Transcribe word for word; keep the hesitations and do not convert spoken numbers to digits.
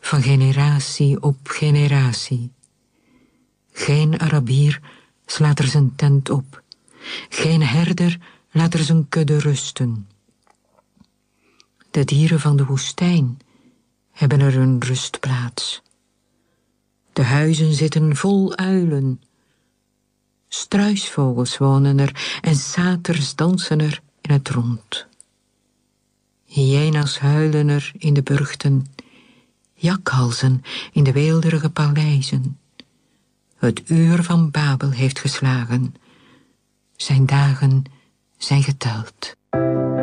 van generatie op generatie. Geen Arabier slaat er zijn tent op. Geen herder laat er zijn kudde rusten. De dieren van de woestijn hebben er hun rustplaats. De huizen zitten vol uilen. Struisvogels wonen er en saters dansen er in het rond. Hyena's huilen er in de burchten, jakhalzen in de weelderige paleizen. Het uur van Babel heeft geslagen, zijn dagen zijn geteld.